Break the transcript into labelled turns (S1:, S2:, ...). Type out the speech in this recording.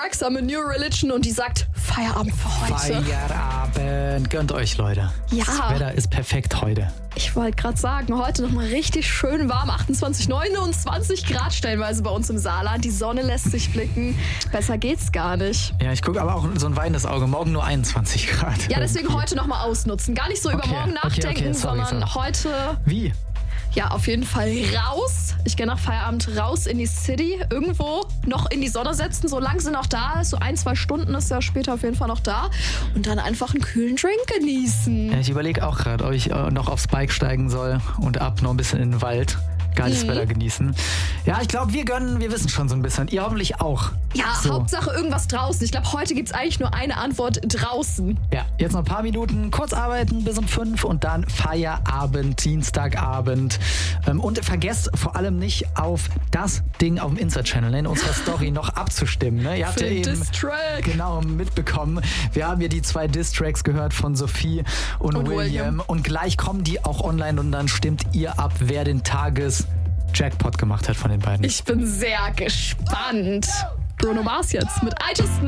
S1: Trax mit New Religion und die sagt Feierabend für heute.
S2: Feierabend. Gönnt euch, Leute.
S1: Ja.
S2: Das Wetter ist perfekt heute.
S1: Ich wollte gerade sagen, heute nochmal richtig schön warm. 28, 29 Grad stellenweise bei uns im Saarland. Die Sonne lässt sich blicken. Besser geht's gar nicht.
S2: Ja, ich gucke aber auch so ein weinendes Auge. Morgen nur 21 Grad.
S1: Ja, deswegen heute nochmal ausnutzen. Gar nicht so über morgen nachdenken, sondern heute...
S2: Wie?
S1: Ja, auf jeden Fall raus. Ich gehe nach Feierabend raus in die City. Irgendwo noch in die Sonne setzen. So lang sind noch da. So 1-2 Stunden ist ja später auf jeden Fall noch da. Und dann einfach einen kühlen Drink genießen.
S2: Ja, ich überlege auch gerade, ob ich noch aufs Bike steigen soll und ab noch ein bisschen in den Wald. Geiles Wetter genießen. Ja, ich glaube, wir wissen schon so ein bisschen. Ihr hoffentlich auch.
S1: Ja, so. Hauptsache irgendwas draußen. Ich glaube, heute gibt es eigentlich nur eine Antwort: draußen.
S2: Ja, jetzt noch ein paar Minuten kurz arbeiten bis um 5 und dann Feierabend, Dienstagabend. Und vergesst vor allem nicht auf das Ding auf dem Insta-Channel in unserer Story noch abzustimmen. Ne? Ihr habt ja eben
S1: Diss-Track.
S2: Genau mitbekommen. Wir haben hier die 2 Diss-Tracks gehört von Sophie und William. Und gleich kommen die auch online und dann stimmt ihr ab, wer den Jackpot gemacht hat von den beiden.
S1: Ich bin sehr gespannt. Bruno Mars jetzt mit I Just Met